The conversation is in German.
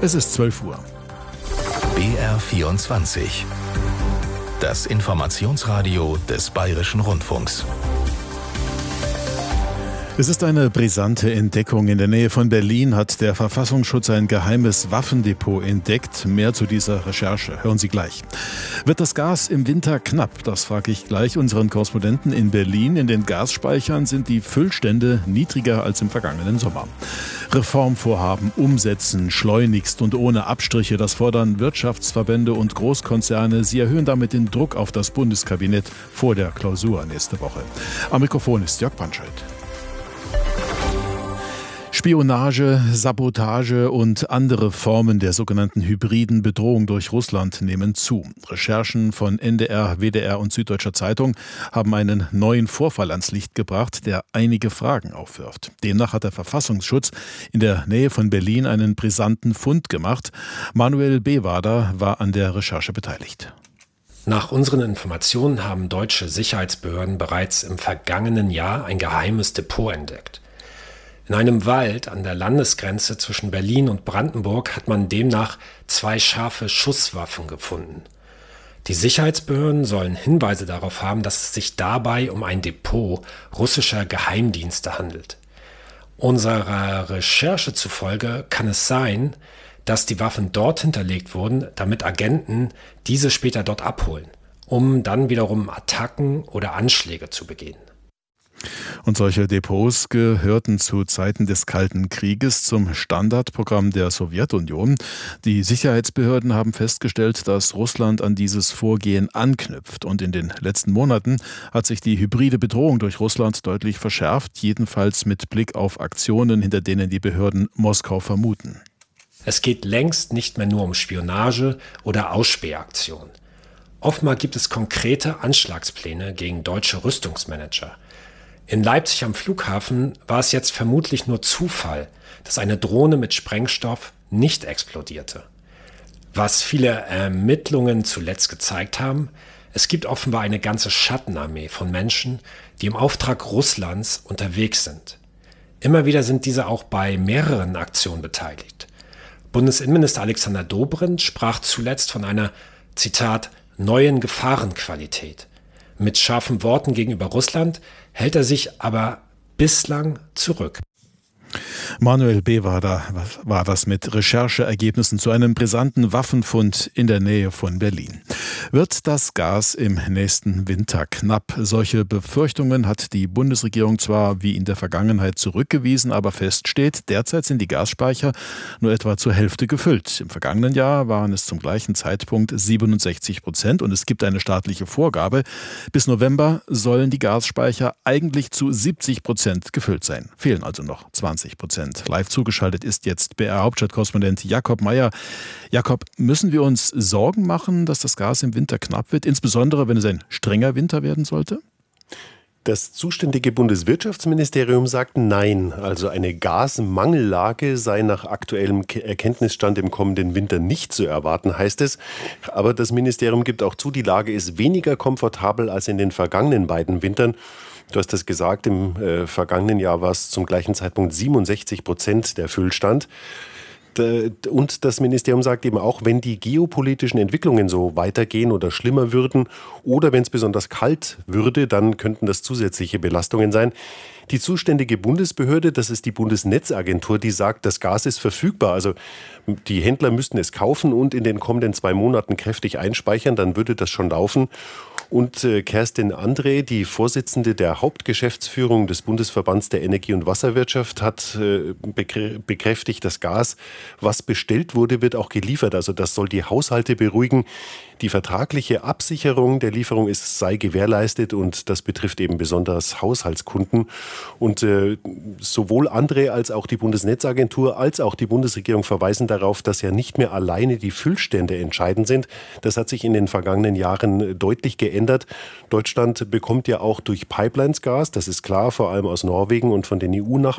Es ist 12 Uhr. BR24. Das Informationsradio des Bayerischen Rundfunks. Es ist eine brisante Entdeckung. In der Nähe von Berlin hat der Verfassungsschutz ein geheimes Waffendepot entdeckt. Mehr zu dieser Recherche hören Sie gleich. Wird das Gas im Winter knapp? Das frage ich gleich unseren Korrespondenten in Berlin. In den Gasspeichern sind die Füllstände niedriger als im vergangenen Sommer. Reformvorhaben umsetzen, schleunigst und ohne Abstriche. Das fordern Wirtschaftsverbände und Großkonzerne. Sie erhöhen damit den Druck auf das Bundeskabinett vor der Klausur nächste Woche. Am Mikrofon ist Jörg Panschelt. Spionage, Sabotage und andere Formen der sogenannten hybriden Bedrohung durch Russland nehmen zu. Recherchen von NDR, WDR und Süddeutscher Zeitung haben einen neuen Vorfall ans Licht gebracht, der einige Fragen aufwirft. Demnach hat der Verfassungsschutz in der Nähe von Berlin einen brisanten Fund gemacht. Manuel Bewader war an der Recherche beteiligt. Nach unseren Informationen haben deutsche Sicherheitsbehörden bereits im vergangenen Jahr ein geheimes Depot entdeckt. In einem Wald an der Landesgrenze zwischen Berlin und Brandenburg hat man demnach 2 scharfe Schusswaffen gefunden. Die Sicherheitsbehörden sollen Hinweise darauf haben, dass es sich dabei um ein Depot russischer Geheimdienste handelt. Unserer Recherche zufolge kann es sein, dass die Waffen dort hinterlegt wurden, damit Agenten diese später dort abholen, um dann wiederum Attacken oder Anschläge zu begehen. Und solche Depots gehörten zu Zeiten des Kalten Krieges zum Standardprogramm der Sowjetunion. Die Sicherheitsbehörden haben festgestellt, dass Russland an dieses Vorgehen anknüpft. Und in den letzten Monaten hat sich die hybride Bedrohung durch Russland deutlich verschärft, jedenfalls mit Blick auf Aktionen, hinter denen die Behörden Moskau vermuten. Es geht längst nicht mehr nur um Spionage oder Ausspähaktionen. Offenbar gibt es konkrete Anschlagspläne gegen deutsche Rüstungsmanager. In Leipzig am Flughafen war es jetzt vermutlich nur Zufall, dass eine Drohne mit Sprengstoff nicht explodierte. Was viele Ermittlungen zuletzt gezeigt haben, es gibt offenbar eine ganze Schattenarmee von Menschen, die im Auftrag Russlands unterwegs sind. Immer wieder sind diese auch bei mehreren Aktionen beteiligt. Bundesinnenminister Alexander Dobrindt sprach zuletzt von einer, Zitat, neuen Gefahrenqualität. Mit scharfen Worten gegenüber Russland hält er sich aber bislang zurück. Manuel Bewader war das mit Rechercheergebnissen zu einem brisanten Waffenfund in der Nähe von Berlin. Wird das Gas im nächsten Winter knapp? Solche Befürchtungen hat die Bundesregierung zwar wie in der Vergangenheit zurückgewiesen, aber fest steht, derzeit sind die Gasspeicher nur etwa zur Hälfte gefüllt. Im vergangenen Jahr waren es zum gleichen Zeitpunkt 67% und es gibt eine staatliche Vorgabe. Bis November sollen die Gasspeicher eigentlich zu 70% gefüllt sein. Fehlen also noch 20%. Live zugeschaltet ist jetzt BR-Hauptstadtkorrespondent Jakob Mayer. Jakob, müssen wir uns Sorgen machen, dass das Gas im Winter knapp wird, insbesondere wenn es ein strenger Winter werden sollte? Das zuständige Bundeswirtschaftsministerium sagt nein. Also eine Gasmangellage sei nach aktuellem Erkenntnisstand im kommenden Winter nicht zu erwarten, heißt es. Aber das Ministerium gibt auch zu, die Lage ist weniger komfortabel als in den vergangenen beiden Wintern. Du hast es gesagt, im vergangenen Jahr war es zum gleichen Zeitpunkt 67% der Füllstand. Und das Ministerium sagt eben auch, wenn die geopolitischen Entwicklungen so weitergehen oder schlimmer würden oder wenn es besonders kalt würde, dann könnten das zusätzliche Belastungen sein. Die zuständige Bundesbehörde, das ist die Bundesnetzagentur, die sagt, das Gas ist verfügbar. Also die Händler müssten es kaufen und in den kommenden 2 Monaten kräftig einspeichern, dann würde das schon laufen. Und Kerstin André, die Vorsitzende der Hauptgeschäftsführung des Bundesverbands der Energie- und Wasserwirtschaft, hat bekräftigt, das Gas, was bestellt wurde, wird auch geliefert. Also das soll die Haushalte beruhigen. Die vertragliche Absicherung der Lieferung sei gewährleistet und das betrifft eben besonders Haushaltskunden. Und sowohl André als auch die Bundesnetzagentur als auch die Bundesregierung verweisen darauf, dass ja nicht mehr alleine die Füllstände entscheidend sind. Das hat sich in den vergangenen Jahren deutlich geändert. Deutschland bekommt ja auch durch Pipelines Gas, das ist klar, vor allem aus Norwegen und von den EU-Nachbarn.